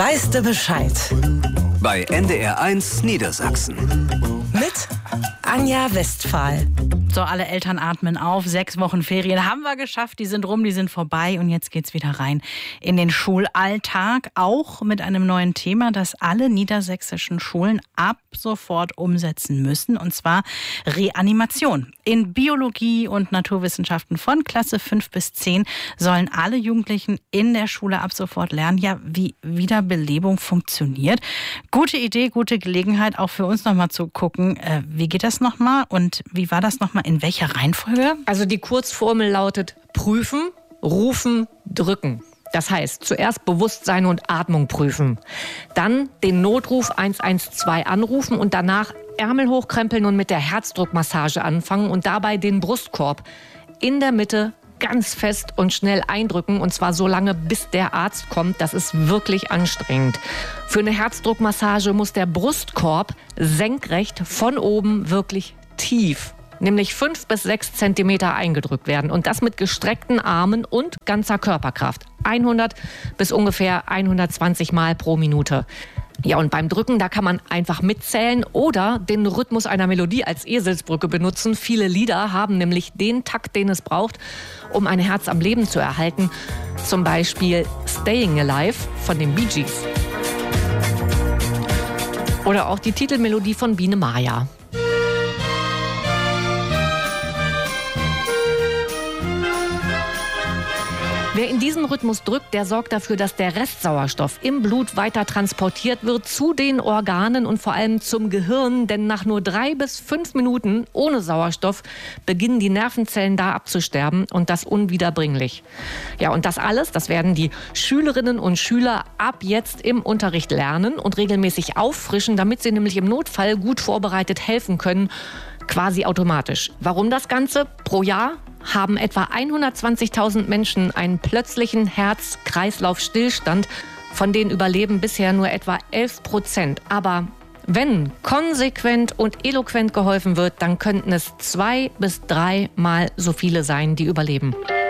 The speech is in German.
Weißt du Bescheid? Bei NDR1 Niedersachsen. Mit Anja Westphal. So, alle Eltern atmen auf. 6 Wochen Ferien haben wir geschafft. Die sind rum, die sind vorbei. Und jetzt geht's wieder rein in den Schulalltag. Auch mit einem neuen Thema, das alle niedersächsischen Schulen ab sofort umsetzen müssen. Und zwar Reanimation. In Biologie und Naturwissenschaften von Klasse 5 bis 10 sollen alle Jugendlichen in der Schule ab sofort lernen, ja, wie Wiederbelebung funktioniert. Gute Idee, gute Gelegenheit, auch für uns nochmal zu gucken, wie geht das nochmal und wie war das nochmal, in welcher Reihenfolge? Also die Kurzformel lautet prüfen, rufen, drücken. Das heißt, zuerst Bewusstsein und Atmung prüfen. Dann den Notruf 112 anrufen und danach Ärmel hochkrempeln und mit der Herzdruckmassage anfangen und dabei den Brustkorb in der Mitte ganz fest und schnell eindrücken, und zwar so lange, bis der Arzt kommt. Das ist wirklich anstrengend. Für eine Herzdruckmassage muss der Brustkorb senkrecht von oben wirklich tief, nämlich 5 bis 6 Zentimeter eingedrückt werden. Und das mit gestreckten Armen und ganzer Körperkraft. 100 bis ungefähr 120 Mal pro Minute. Ja, und beim Drücken, da kann man einfach mitzählen oder den Rhythmus einer Melodie als Eselsbrücke benutzen. Viele Lieder haben nämlich den Takt, den es braucht, um ein Herz am Leben zu erhalten. Zum Beispiel Staying Alive von den Bee Gees. Oder auch die Titelmelodie von Biene Maya. Wer in diesem Rhythmus drückt, der sorgt dafür, dass der Restsauerstoff im Blut weiter transportiert wird zu den Organen und vor allem zum Gehirn. Denn nach nur 3 bis 5 Minuten ohne Sauerstoff beginnen die Nervenzellen da abzusterben, und das unwiederbringlich. Ja, und das alles, das werden die Schülerinnen und Schüler ab jetzt im Unterricht lernen und regelmäßig auffrischen, damit sie nämlich im Notfall gut vorbereitet helfen können. Quasi automatisch. Warum das Ganze? Pro Jahr haben etwa 120.000 Menschen einen plötzlichen Herz-Kreislauf-Stillstand. Von denen überleben bisher nur etwa 11%. Aber wenn konsequent und eloquent geholfen wird, dann könnten es 2 bis 3 Mal so viele sein, die überleben.